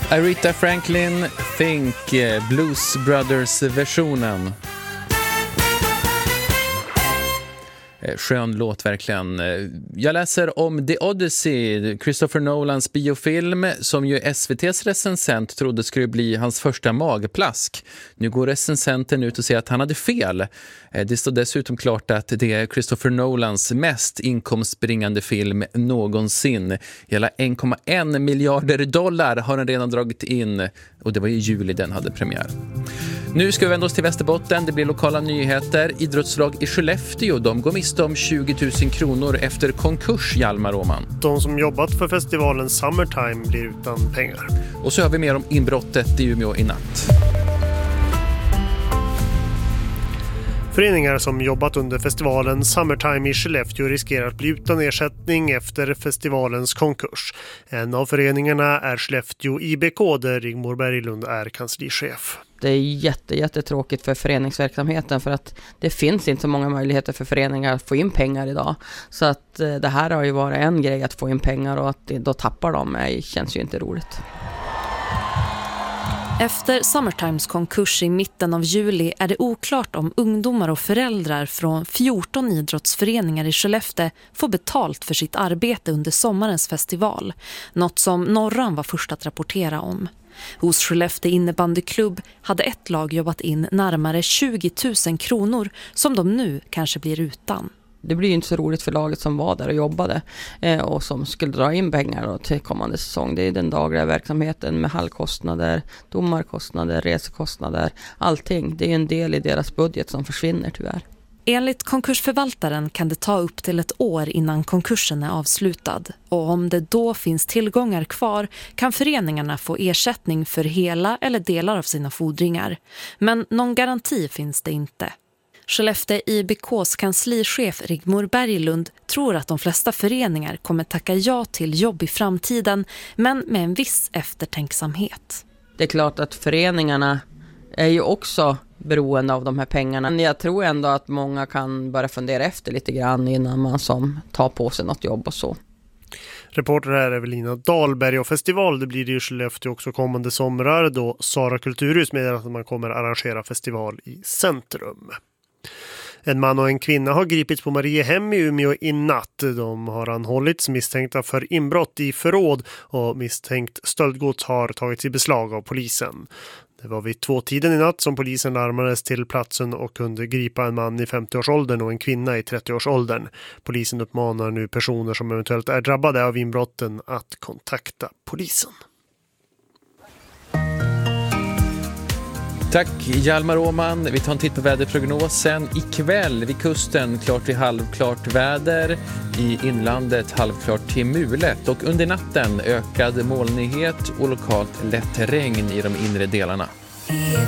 Aretha Franklin, Think, Blues Brothers-versionen. Skön låt verkligen. Jag läser om The Odyssey, Christopher Nolans biofilm, som ju SVT:s recensent trodde skulle bli hans första magplask. Nu går recensenten ut och säger att han hade fel. Det står dessutom klart att det är Christopher Nolans mest inkomstbringande film någonsin. Hela 1,1 miljarder dollar har den redan dragit in, och det var i juli den hade premiär. Nu ska vi vända oss till Västerbotten. Det blir lokala nyheter. Idrottslag i Skellefteå, de går miste om 20 000 kronor efter konkurs, Hjalmar Åman. De som jobbat för festivalen Summertime blir utan pengar. Och så har vi mer om inbrottet i Umeå i natt. Föreningar som jobbat under festivalen Summertime i Skellefteå riskerar att bli utan ersättning efter festivalens konkurs. En av föreningarna är Skellefteå IBK, där Rigmor Berglund är kanslichef. Det är jättetråkigt för föreningsverksamheten, för att det finns inte så många möjligheter för föreningar att få in pengar idag. Så att det här har ju varit en grej att få in pengar, och att då tappar de känns ju inte roligt. Efter Summertimes konkurs i mitten av juli är det oklart om ungdomar och föräldrar från 14 idrottsföreningar i Skellefteå får betalt för sitt arbete under sommarens festival. Något som Norran var först att rapportera om. Hos Skellefteå innebandyklubb hade ett lag jobbat in närmare 20 000 kronor som de nu kanske blir utan. Det blir ju inte så roligt för laget som var där och jobbade och som skulle dra in pengar till kommande säsong. Det är den dagliga verksamheten med hallkostnader, domarkostnader, resekostnader, allting. Det är en del i deras budget som försvinner tyvärr. Enligt konkursförvaltaren kan det ta upp till ett år innan konkursen är avslutad. Och om det då finns tillgångar kvar kan föreningarna få ersättning för hela eller delar av sina fordringar. Men någon garanti finns det inte. Skellefteå IBKs kanslichef Rigmor Berglund tror att de flesta föreningar kommer tacka ja till jobb i framtiden, men med en viss eftertänksamhet. Det är klart att föreningarna är ju också beroende av de här pengarna. Men jag tror ändå att många kan börja fundera efter lite grann innan man som tar på sig något jobb och så. Reporter här är Evelina Dahlberg, och festival det blir det i Skellefteå också kommande somrar, då Sara Kulturhus meddelar att man kommer arrangera festival i centrum. En man och en kvinna har gripits på Mariehem i Umeå i natt. De har anhållits misstänkta för inbrott i förråd, och misstänkt stöldgods har tagits i beslag av polisen. Det var vid 2-tiden i natt som polisen larmades till platsen och kunde gripa en man i 50-årsåldern och en kvinna i 30-årsåldern. Polisen uppmanar nu personer som eventuellt är drabbade av inbrotten att kontakta polisen. Tack Hjalmar Åman. Vi tar en titt på väderprognosen. Ikväll vid kusten klart till halvklart väder. I inlandet halvklart till mulet. Och under natten ökad molnighet och lokalt lätt regn i de inre delarna.